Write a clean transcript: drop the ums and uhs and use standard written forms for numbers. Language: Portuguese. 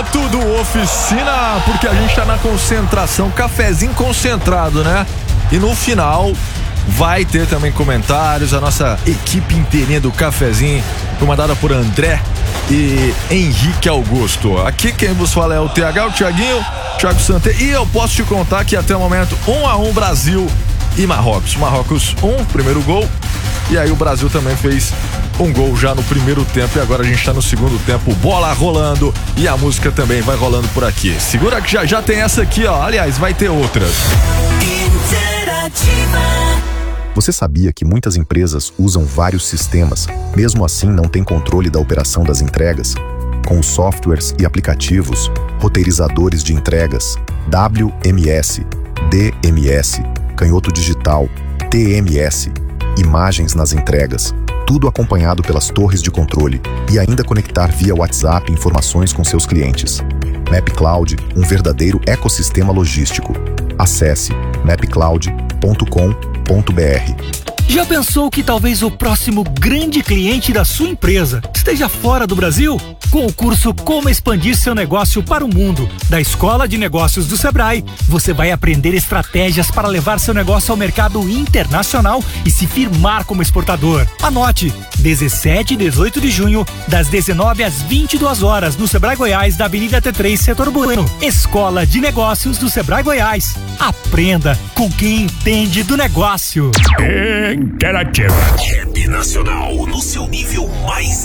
tudo oficina, porque a gente tá na concentração, cafezinho concentrado, né? E no final vai ter também comentários, a nossa equipe inteirinha do cafezinho, comandada por André e Henrique Augusto. Aqui quem vos fala é o TH, o Thiaguinho, Thiago Santé, e eu posso te contar que até o momento 1-1 Brasil e Marrocos. Marrocos 1, primeiro gol, e aí o Brasil também fez um gol já no primeiro tempo e agora a gente tá no segundo tempo, bola rolando e a música também vai rolando por aqui. Segura que já tem essa aqui, ó. Aliás, vai ter outras. Você sabia que muitas empresas usam vários sistemas, mesmo assim não tem controle da operação das entregas? Com os softwares e aplicativos, roteirizadores de entregas, WMS, DMS, canhoto digital, TMS, imagens nas entregas, tudo acompanhado pelas torres de controle e ainda conectar via WhatsApp informações com seus clientes. MapCloud, um verdadeiro ecossistema logístico. Acesse mapcloud.com.br. Já pensou que talvez o próximo grande cliente da sua empresa esteja fora do Brasil? Com o curso Como Expandir Seu Negócio para o Mundo, da Escola de Negócios do Sebrae, você vai aprender estratégias para levar seu negócio ao mercado internacional e se firmar como exportador. Anote, 17 e 18 de junho, das 19 às 22 horas, no Sebrae Goiás, da Avenida T3, Setor Bueno. Escola de Negócios do Sebrae Goiás. Aprenda com quem entende do negócio. Interativa. Rap Nacional no seu nível mais